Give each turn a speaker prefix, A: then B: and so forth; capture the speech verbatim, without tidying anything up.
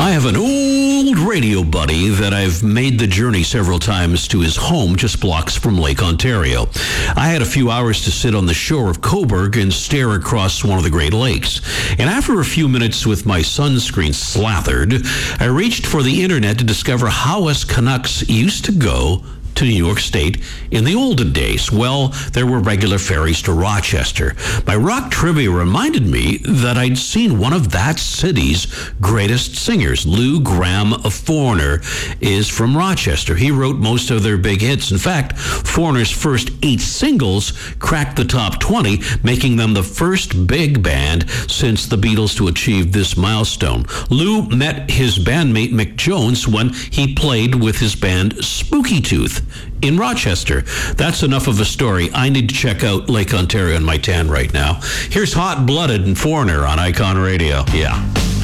A: I have an old radio buddy that I've made the journey several times to his home just blocks from Lake Ontario. I had a few hours to sit on the shore of Cobourg and stare across one of the Great Lakes. And after a few minutes with my sunscreen slathered, I reached for the internet to discover how us Canucks used to go to New York State in the olden days. Well, there were regular ferries to Rochester. My rock trivia reminded me that I'd seen one of that city's greatest singers. Lou Gramm of Foreigner is from Rochester. He wrote most of their big hits. In fact, Foreigner's first eight singles cracked the top twenty, making them the first big band since the Beatles to achieve this milestone. Lou met his bandmate Mick Jones when he played with his band Spooky Tooth in Rochester. That's enough of a story. I need to check out Lake Ontario in my tan right now. Here's Hot Blooded and Foreigner on Icon Radio. Yeah.